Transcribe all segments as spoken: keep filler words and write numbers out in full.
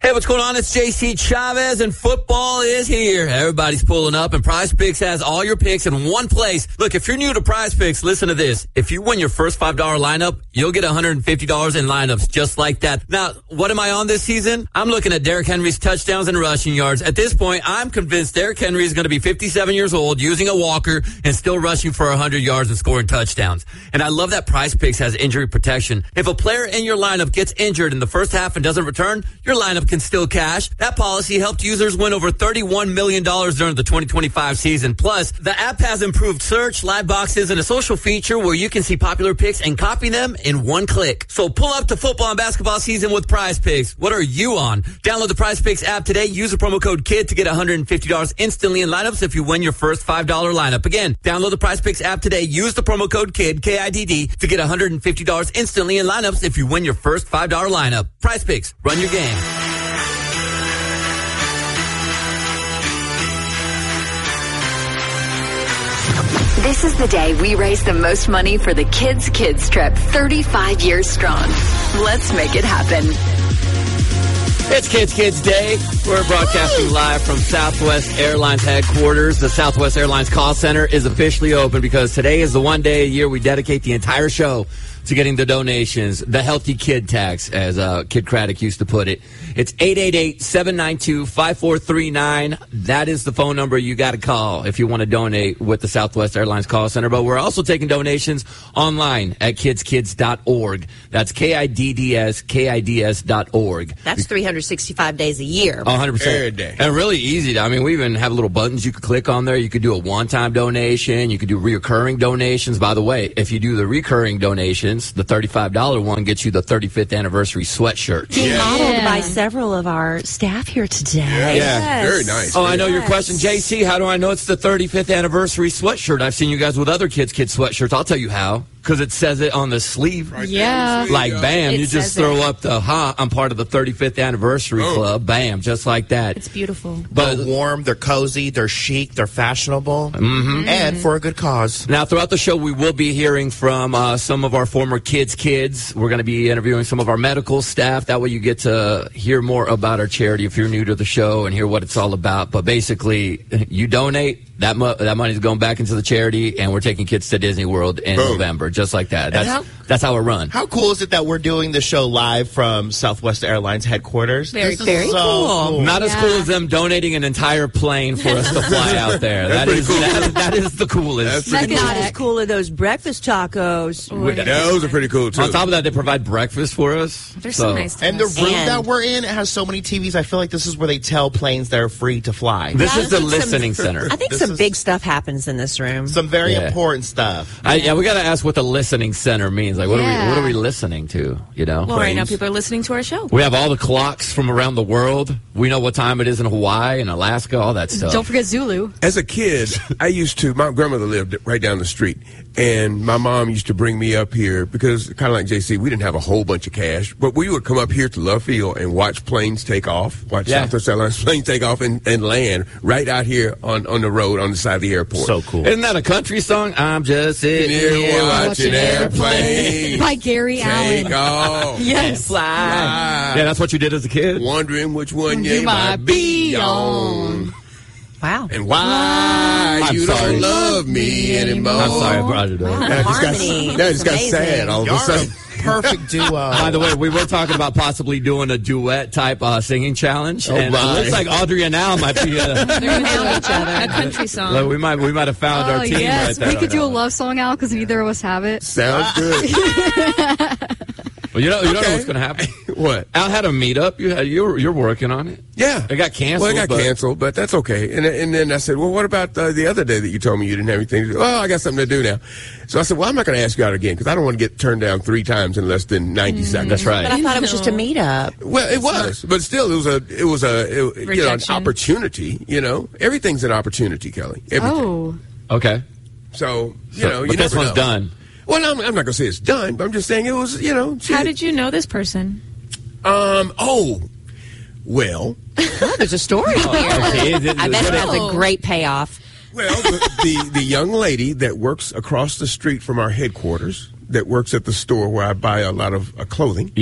Hey, what's going on? It's J C Chavez, and football is here. Everybody's pulling up, and Prize Picks has all your picks in one place. Look, if you're new to Prize Picks, listen to this. If you win your first five dollar lineup, you'll get one hundred fifty dollars in lineups just like that. Now, what am I on this season? I'm looking at Derrick Henry's touchdowns and rushing yards. At this point, I'm convinced Derrick Henry is going to be fifty-seven years old, using a walker, and still rushing for one hundred yards and scoring touchdowns. And I love that Prize Picks has injury protection. If a player in your lineup gets injured in the first half and doesn't return, your lineup can still cash. That policy helped users win over thirty-one million dollars during the twenty twenty-five season. Plus, the app has improved search, live boxes, and a social feature where you can see popular picks and copy them in one click. So pull up to football and basketball season with Prize Picks. What are you on? Download the Prize Picks app today. Use the promo code KID to get one hundred fifty dollars instantly in lineups if you win your first five dollar lineup. Again, download the Prize Picks app today. Use the promo code KID, K I D D, to get one hundred fifty dollars instantly in lineups if you win your first five dollar lineup. Prize Picks. Run your game. This is the day we raise the most money for the Kids Kids Trip, thirty-five years strong. Let's make it happen. It's Kids Kids Day. We're broadcasting live from Southwest Airlines headquarters. The Southwest Airlines call center is officially open because today is the one day a year we dedicate the entire show to getting the donations, the healthy kid tax, as uh, Kid Craddock used to put it. It's eight eight eight, seven nine two, five four three nine. That is the phone number you got to call if you want to donate with the Southwest Airlines call center. But we're also taking donations online at kids kids dot org. That's K I D D S, K I D S dot org. That's three hundred sixty-five days a year. one hundred percent. Every day. And really easy. I mean, we even have little buttons you could click on there. You could do a one-time donation. You could do recurring donations. By the way, if you do the recurring donations, the thirty-five dollar one gets you the thirty-fifth anniversary sweatshirt. Being Yeah. modeled Yeah. by several of our staff here today. Yeah. Very nice. Oh, I know Yes. your question, J C. How do I know it's the thirty-fifth anniversary sweatshirt? I've seen you guys with other kids' kids sweatshirts. I'll tell you how. Because it says it on the sleeve. Right Yeah. there. Like, bam, It you just says throw it. up the, ha, I'm part of the thirty-fifth anniversary Oh. club. Bam, just like that. It's beautiful. But They're warm, they're cozy, they're chic, they're fashionable, and for a good cause. now, throughout the show, we will be hearing from uh, some of our former kids' kids. We're going to be interviewing some of our medical staff. That way you get to hear more about our charity if you're new to the show and hear what it's all about. But basically, you donate, that, mo- that money's going back into the charity, and we're taking kids to Disney World in Boom. November, just like that. That's, how- that's how it runs. How cool is it that we're doing the show live from Southwest Airlines headquarters? Very This is Very so cool. Not as Yeah. cool as them donating an entire plane for us to fly out there. That pretty is, cool. that, that is the coolest. That's Not pretty cool. as cool as those breakfast tacos. Those are pretty cool, too. On top of that, they provide breakfast for us. There's So- some nice And the stuff. room And- that we're in, it has so many T Vs. I feel like this is where they tell planes they're free to fly. This Yeah, is the I think some- listening center. I think This some is- big stuff happens in this room. Some very Yeah. important stuff. I, yeah, we got to ask what the listening center means. Like, what are we? Yeah. What are we listening to? You know, Well, right now Planes. people are listening to our show. We have all the clocks from around the world. We know what time it is in Hawaii and Alaska, all that stuff. Don't forget Zulu. As a kid, I used to, my grandmother lived right down the street, and my mom used to bring me up here because, kind of like J C, we didn't have a whole bunch of cash, but we would come up here to Love Field and watch planes take off, watch Yeah. Southwest Airlines planes take off and, and land right out here on, on the road on the side of the airport. So cool. Isn't that a country song? I'm just sitting Here here watching airplanes By Gary take Allen. off, Yes. fly. fly, Yeah, that's what you did as a kid. wondering which one You you might might be be on. on. Wow. And why I'm you sorry. don't love me anymore. I'm sorry I brought it up. Wow. I just got, Harmony. no, I just got Amazing. sad all of a Y'all are sudden. a perfect duo. By the way, we were talking about possibly doing a duet type uh, singing challenge, Oh, and it my. looks like Audrey and Al might be. Uh, They're gonna do each other. A country song. like, we might we might have found Oh, our team yes. right there. We could do a love song, Al, because neither of us have it. Sounds good. Well, you know, you don't know Okay. what's going to happen. What? Al had a meetup. You had, you're you're working on it. Yeah. It got canceled. Well, it got but- canceled, but that's okay. And and then I said, well, what about uh, the other day that you told me you didn't have anything to do? Oh, I got something to do now. So I said, well, I'm not going to ask you out again because I don't want to get turned down three times in less than ninety seconds. That's right. But I thought it was just a meetup. Well, it was, but still, it was a, it was a, it, you know, an Rejection. opportunity. You know, everything's an opportunity, Kelly. Everything. Oh. Okay. So you So- know, you but this never one's know. done. Well, I'm, I'm not going to say it's done, but I'm just saying it was. You know, How shit. did you know this person? Um. Oh. Well. Oh, there's a story here. Okay, th- I bet th- it has Oh. a great payoff. Well, the, the the young lady that works across the street from our headquarters, that works at the store where I buy a lot of uh, clothing. Yeah.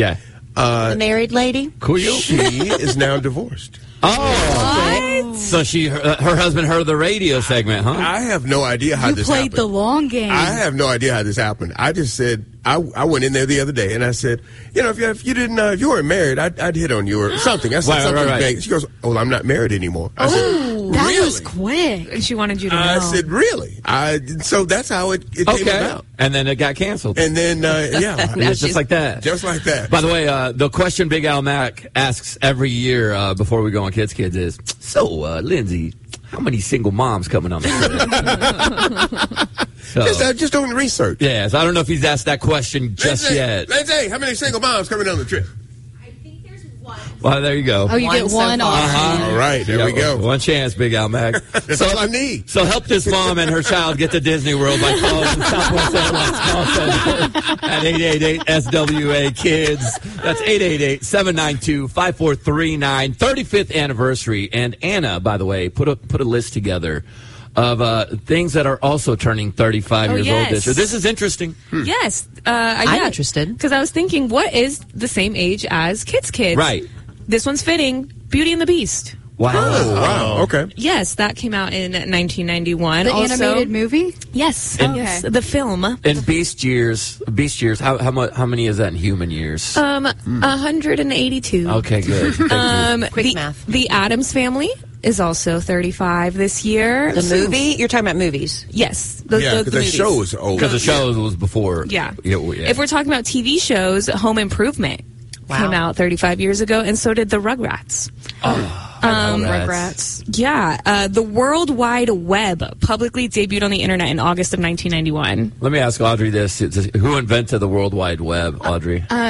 The married lady? Kuyo? She is now divorced. Oh. So she, her, her husband heard the radio segment, huh? I have no idea how You this played happened. the long game. I have no idea how this happened. I just said, I, I went in there the other day and I said, you know, if you, if you didn't, uh, if you weren't married, I'd, I'd hit on you or something. I said Right, something. right, right. She goes, oh, well, I'm not married anymore. I said, that really? was quick. And she wanted you to know. I said, really? I, so that's how it, it came Okay. about. And then it got canceled. And then, uh, yeah. It's just like that. Just like that. By the way, uh, the question Big Al Mac asks every year uh, before we go on Kids Kids is, so, uh, Lindsay, how many single moms coming on the trip? So, just, uh, just doing research. yes, I don't know if he's asked that question just Lindsay, yet. Lindsay, how many single moms coming on the trip? Well, there you go. Oh, you One get so one far. off. Uh-huh. All right, there Yeah, we go. One chance, Big Al Mac. That's so, all I need. So help this mom and her child get to Disney World by calling the Southwest Airlines call center at eight eight eight S W A Kids. That's eight eight eight, seven nine two, five four three nine. thirty-fifth anniversary. And Anna, by the way, put a put a list together of uh, things that are also turning thirty-five Oh, years yes. old this year. This is interesting. Yes. Uh, I, I'm yeah, interested. Because I was thinking, what is the same age as Kids Kids? Right. This one's fitting. Beauty and the Beast. Wow. Oh, wow. Okay. Yes, that came out in nineteen ninety-one. The also, animated movie? Yes. And- yes. The film. In Beast years, Beast years, how how, mu- how many is that in human years? Um, one hundred eighty-two. Okay, good. Thank you. Um, Quick the, math. The Addams Family is also thirty-five this year. The movie? You're talking about movies. Yes. The, Yeah, the, because the the movies. show is old. Because the show was before. Yeah. Yeah, well, yeah. If we're talking about T V shows, Home Improvement Wow. came out thirty-five years ago, and so did the Rugrats. um, Rugrats. Yeah. Uh, the World Wide Web publicly debuted on the internet in August of nineteen ninety-one. Let me ask Audrey this. It's- Who invented the World Wide Web, Audrey?